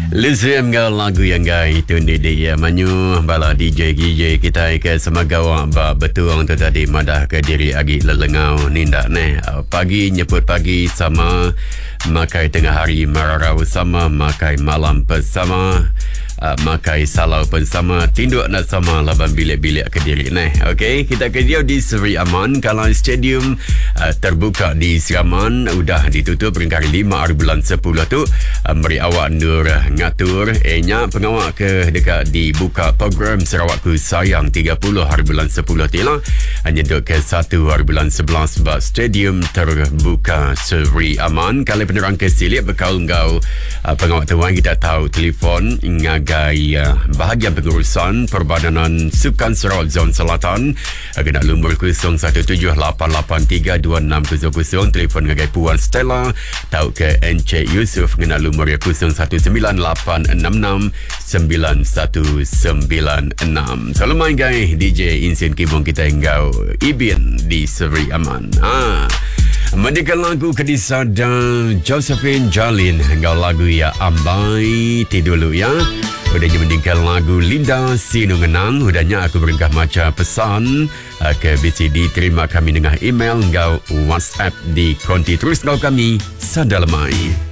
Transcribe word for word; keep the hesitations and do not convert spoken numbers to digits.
Lezem kau lagu yang gai itu ni dia manyu bala D J D J kita ke semagawa ba betul tu tadi madah ke diri agi lelengau nindak ne pagi nyebut pagi sama makai tengah hari mararau sama makai malam bersama uh, makai salau bersama tinduk nak sama laban bilik-bilik ke diri ne. Okey, kita ke dia di Seri Aman kalau stadium uh, terbuka di Seraman udah ditutup peringkat lima hari bulan sepuluh tu uh, meri awak nur ngatur enya pengawak ke dekat dibuka program Sarawakku Sayang tiga puluh hari bulan sepuluh tilah hanya duk ke satu hari bulan sebelas sebab stadium terbuka Seri Aman. Kalau penerang ke silik berkau ngau uh, pengawak tuan kita tahu telefon ngagai uh, bahagian pengurusan Perbadanan Sukan Sarawak Zon Selatan uh, kena lumur kosong satu tujuh lapan lapan tiga dua enam kosong kosong telefon ngagai Puan Stella tahu ke Encik Yusuf kena lumur kosong satu sembilan lapan enam enam sembilan satu sembilan enam. Kalau main gai D J Insin Kibong kita engkau Ibin di Seri Aman. Ah, mendengar lagu Kedisa dan Josephine Jalin engkau lagu ya ambai ti dulu ya. Udahnya mendengar lagu Linda Sinungenang. Udahnya aku beringkah macam pesan uh, ke B C D. Terima kami dengan email engkau WhatsApp di konti terus kau kami Sadalamai.